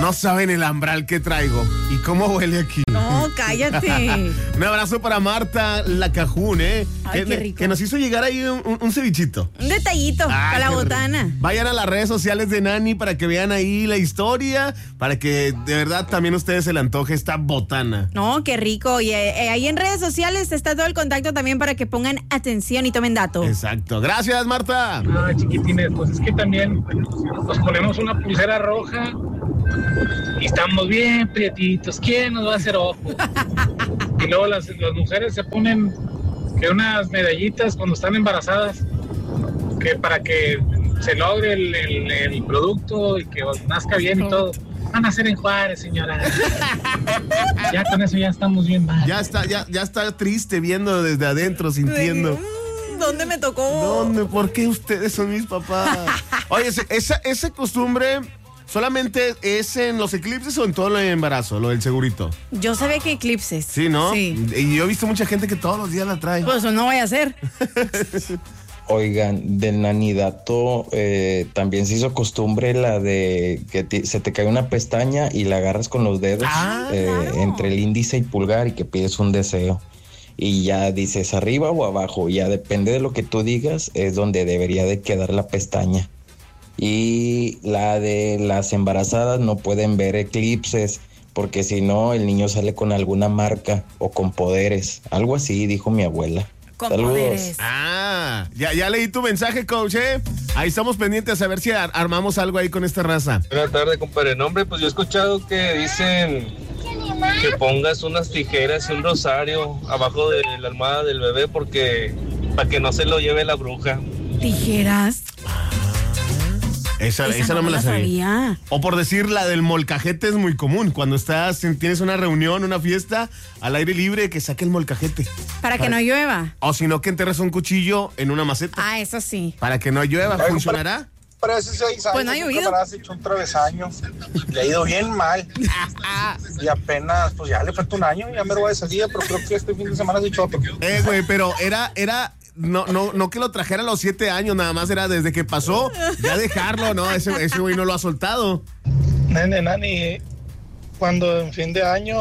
No saben el ambral que traigo y cómo huele aquí. No, cállate. Un abrazo para Marta Lacajún, Ay, qué rico. que nos hizo llegar ahí un cevichito. Un detallito para la botana. Vayan a las redes sociales de Nani para que vean ahí la historia, para que de verdad también a ustedes se le antoje esta botana. No, qué rico. Y ahí en redes sociales está todo el contacto también para que pongan atención y tomen dato. Exacto. Gracias, Marta. Chiquitines, pues es que también nos ponemos una pulsera roja y estamos bien prietitos. ¿Quién nos va a hacer ojo? Y luego las mujeres se ponen que unas medallitas cuando están embarazadas, que para que se logre el producto y que nazca bien y todo. Van a ser en Juárez, señora. Ya con eso ya estamos bien mal. Ya está triste viendo desde adentro, sintiendo. ¿Dónde me tocó? ¿Dónde? ¿Por qué ustedes son mis papás? Oye, esa costumbre solamente es en los eclipses o en todo el embarazo, lo del segurito. Yo sabía que eclipses. Sí, ¿no? Sí. Y yo he visto mucha gente que todos los días la trae. Pues eso no vaya a ser. Oigan, del nanidato también se hizo costumbre la de que se te cae una pestaña y la agarras con los dedos claro. entre el índice y pulgar y que pides un deseo. Y ya dices arriba o abajo, ya depende de lo que tú digas, es donde debería de quedar la pestaña. Y la de las embarazadas no pueden ver eclipses, porque si no el niño sale con alguna marca o con poderes, algo así dijo mi abuela. Con Saludos. poderes. Ya leí tu mensaje, coach, ¿eh? Ahí estamos pendientes a ver si armamos algo ahí con esta raza. Buenas tardes, compadre. No, hombre, pues yo he escuchado que dicen que pongas unas tijeras y un rosario abajo de la almohada del bebé porque para que no se lo lleve la bruja. ¿Tijeras? Esa no me la sabía. O por decir, la del molcajete es muy común. Cuando tienes una reunión, una fiesta, al aire libre, que saque el molcajete. Para que no llueva. O si no, que enterres un cuchillo en una maceta. Ah, eso sí. Para que no llueva. ¿Funcionará? Para hace 6 años, pues no ha llovido. un camarada se echó un travesaño, le ha ido bien mal. Y apenas, pues ya le falta un año, ya me lo voy de salida, pero creo que este fin de semana se echó otro. Güey, pero era no que lo trajera a los 7 años, nada más era desde que pasó, ya dejarlo, no, ese güey no lo ha soltado. Nani, cuando en fin de año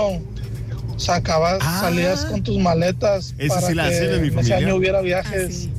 salías con tus maletas Esa para sí la que hacen en mi ese familia. año hubiera viajes. Sí.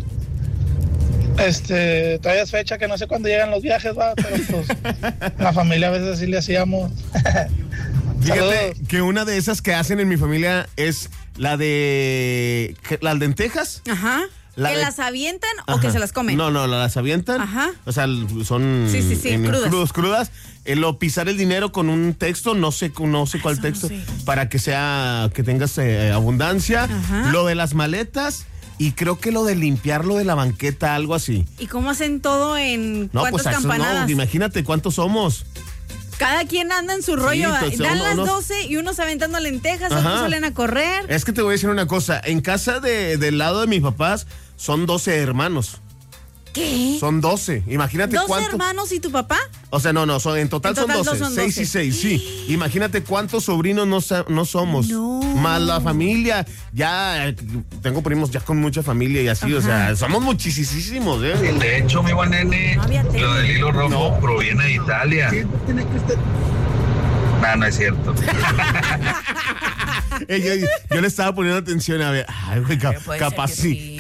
Traías fecha que no sé cuándo llegan los viajes, va, pero pues la familia a veces sí le hacíamos. Fíjate que una de esas que hacen en mi familia es la de las lentejas. Ajá. ¿Que las avientan o que se las comen? No, las avientan. Ajá. O sea, son Sí, crudas. Pisar el dinero con un texto, no sé cuál texto, para que tengas abundancia. Ajá. Lo de las maletas. Y creo que lo de limpiarlo de la banqueta, algo así. ¿Y cómo hacen todo en cuántas pues campanadas? No, imagínate cuántos somos. Cada quien anda en su rollo. Entonces, Dan las 12 y unos aventando lentejas, otros salen a correr. Es que te voy a decir una cosa. En casa del lado de mis papás son 12 hermanos. ¿Qué? Son 12. Imagínate ¿12 cuántos. hermanos y tu papá? O sea, no, en total son 12. Son 6 y 6, sí. Imagínate cuántos sobrinos no somos. No. Más la familia. Ya tengo primos ya con mucha familia y así. Ajá. O sea, somos muchísimos, ¿eh? De hecho, mi buen nene, lo del hilo rojo proviene de Italia. Sí, tiene que usted. No es cierto. Yo le estaba poniendo atención a ver. Ay, güey, capaz sí.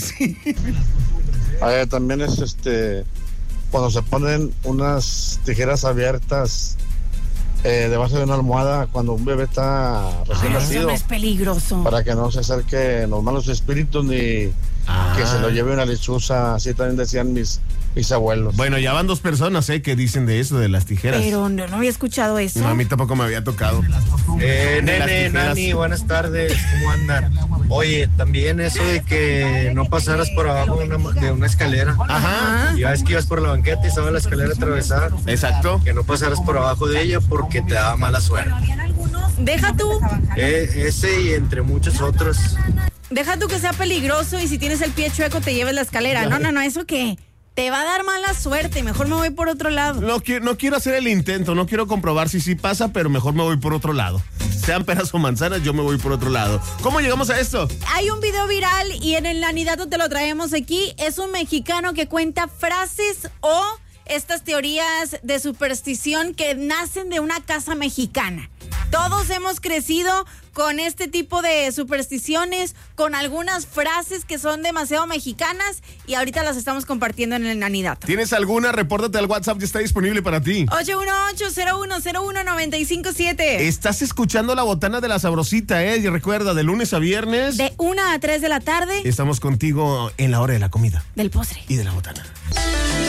También es cuando se ponen unas tijeras abiertas debajo de una almohada cuando un bebé está recién nacido. Eso no es peligroso. Para que no se acerque los malos espíritus ni que se lo lleve una lechuza. Así también decían mis abuelos. Bueno, ya van 2 personas, que dicen de eso, de las tijeras. Pero no había escuchado eso. No, a mí tampoco me había tocado. Nene, Nani, buenas tardes, ¿cómo andan? Oye, también eso de que no pasaras por abajo de una escalera. Ajá. Ya ves que ibas por la banqueta y estaba la escalera atravesada. Exacto. Que no pasaras por abajo de ella porque te daba mala suerte. Deja tú. Ese y entre muchos otros. Deja tú que sea peligroso y si tienes el pie chueco te lleves la escalera. No, ¿eso qué? Te va a dar mala suerte, mejor me voy por otro lado. No quiero hacer el intento, no quiero comprobar si sí pasa, pero mejor me voy por otro lado. Sean peras o manzanas, yo me voy por otro lado. ¿Cómo llegamos a esto? Hay un video viral y en el Nanidato te lo traemos aquí. Es un mexicano que cuenta frases o estas teorías de superstición que nacen de una casa mexicana. Todos hemos crecido con este tipo de supersticiones, con algunas frases que son demasiado mexicanas y ahorita las estamos compartiendo en el Nanidato. ¿Tienes alguna? Repórtate al WhatsApp, ya está disponible para ti. 818-0101-957. Estás escuchando La Botana de la Sabrosita, ¿eh? Y recuerda, de lunes a viernes. De 1 a 3 de la tarde. Estamos contigo en la hora de la comida. Del postre. Y de la botana.